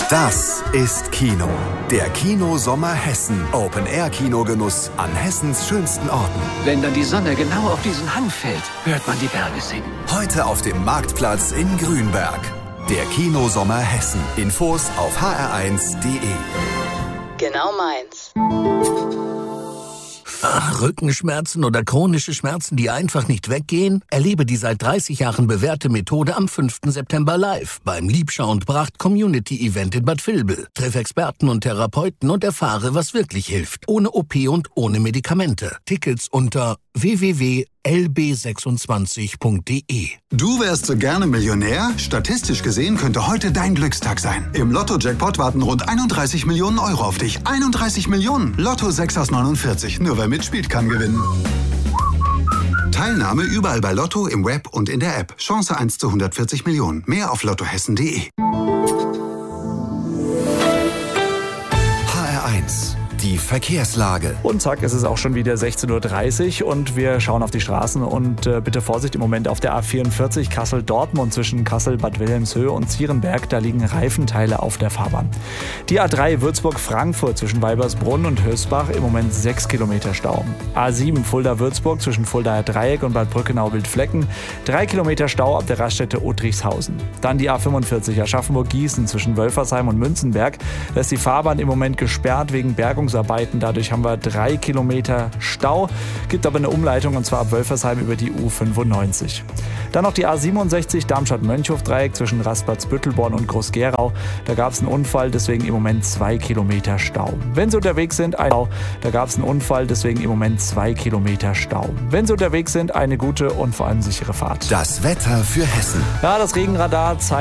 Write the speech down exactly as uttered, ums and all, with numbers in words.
Das ist Kino. Der Kinosommer Hessen. Open-Air-Kinogenuss an Hessens schönsten Orten. Wenn dann die Sonne genau auf diesen Hang fällt, hört man die Berge singen. Heute auf dem Marktplatz in Grünberg. Der Kinosommer Hessen. Infos auf h r eins punkt d e. Genau meins. Ach, Rückenschmerzen oder chronische Schmerzen, die einfach nicht weggehen? Erlebe die seit dreißig Jahren bewährte Methode am fünften September live beim Liebschau und Bracht Community Event in Bad Vilbel. Treff Experten und Therapeuten und erfahre, was wirklich hilft. Ohne O P und ohne Medikamente. Tickets unter w w w punkt l b sechsundzwanzig punkt d e. Du wärst so gerne Millionär? Statistisch gesehen könnte heute dein Glückstag sein. Im Lotto-Jackpot warten rund einunddreißig Millionen Euro auf dich. einunddreißig Millionen! Lotto sechs aus neunundvierzig. Nur wer mitspielt, kann gewinnen. Teilnahme überall bei Lotto, im Web und in der App. Chance eins zu hundertvierzig Millionen. Mehr auf lottohessen punkt d e. H R eins. Die Verkehrslage. Und zack, es ist auch schon wieder sechzehn Uhr dreißig und wir schauen auf die Straßen und äh, bitte Vorsicht im Moment auf der A vierundvierzig Kassel-Dortmund zwischen Kassel, Bad Wilhelmshöhe und Zierenberg. Da liegen Reifenteile auf der Fahrbahn. Die A drei Würzburg-Frankfurt zwischen Weibersbrunn und Hösbach im Moment sechs Kilometer Stau. A sieben Fulda-Würzburg zwischen Fuldaer Dreieck und Bad Brückenau-Wildflecken drei Kilometer Stau ab der Raststätte Otrichshausen. Dann die A fünfundvierzig Aschaffenburg-Gießen zwischen Wölfersheim und Münzenberg. Da ist die Fahrbahn im Moment gesperrt wegen Bergungs Arbeiten. Dadurch haben wir drei Kilometer Stau. Gibt aber eine Umleitung und zwar ab Wölfersheim über die U fünfundneunzig. Dann noch die A siebenundsechzig Darmstadt-Mönchhof-Dreieck zwischen Raspatz-Büttelborn und Groß-Gerau. Da gab es einen Unfall, deswegen im Moment zwei Kilometer Stau. Wenn Sie unterwegs sind, ein Stau. Da gab es einen Unfall, deswegen im Moment zwei Kilometer Stau. Wenn Sie unterwegs sind, eine gute und vor allem sichere Fahrt. Das Wetter für Hessen. Ja, das Regenradar zeigt